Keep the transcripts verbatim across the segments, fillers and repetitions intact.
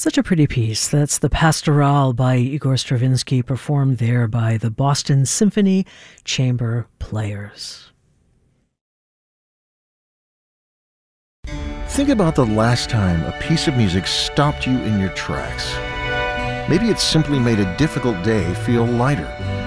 Such a pretty piece. That's the Pastoral by Igor Stravinsky, performed there by the Boston Symphony Chamber Players. Think about the last time a piece of music stopped you in your tracks. Maybe it simply made a difficult day feel lighter.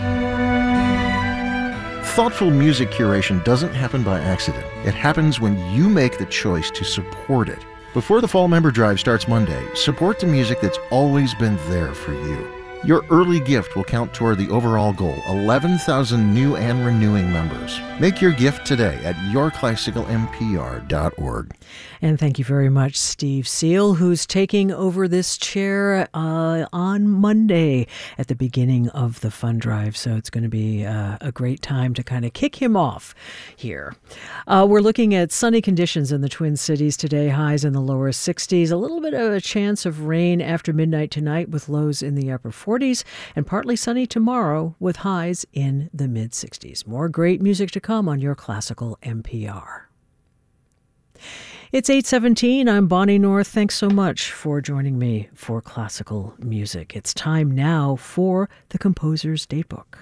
Thoughtful music curation doesn't happen by accident. It happens when you make the choice to support it. Before the Fall Member Drive starts Monday, support the music that's always been there for you. Your early gift will count toward the overall goal, eleven thousand new and renewing members. Make your gift today at your classical m p r dot org. And thank you very much, Steve Seal, who's taking over this chair uh, on Monday at the beginning of the Fund Drive. So it's going to be uh, a great time to kind of kick him off here. Uh, we're looking at sunny conditions in the Twin Cities today, highs in the lower sixties, a little bit of a chance of rain after midnight tonight with lows in the upper forties, and partly sunny tomorrow with highs in the mid sixties. More great music to come on your classical M P R. It's eight seventeen. I'm Bonnie North. Thanks so much for joining me for classical music. It's time now for the Composer's Datebook.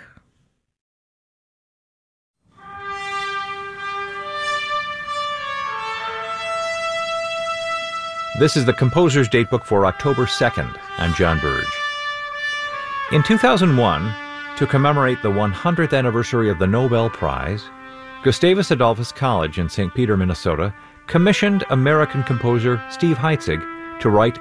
This is the Composer's Datebook for October second. I'm John Burge. In two thousand one, to commemorate the one hundredth anniversary of the Nobel Prize, Gustavus Adolphus College in Saint Peter, Minnesota, commissioned American composer Steve Heitzig to write